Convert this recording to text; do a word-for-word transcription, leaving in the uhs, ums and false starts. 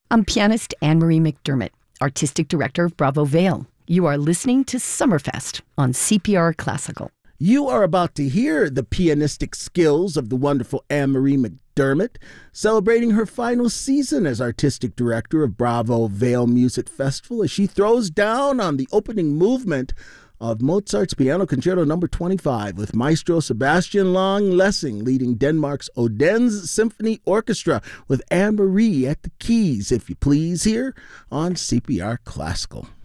I'm pianist Anne-Marie McDermott, Artistic Director of Bravo Vale. You are listening to Summerfest on C P R Classical. You are about to hear the pianistic skills of the wonderful Anne-Marie McDermott, celebrating her final season as Artistic Director of Bravo Vale Music Festival as she throws down on the opening movement of Mozart's Piano Concerto number twenty-five with Maestro Sebastian Long-Lessing leading Denmark's Odense Symphony Orchestra with Anne-Marie at the keys, if you please, here on C P R Classical.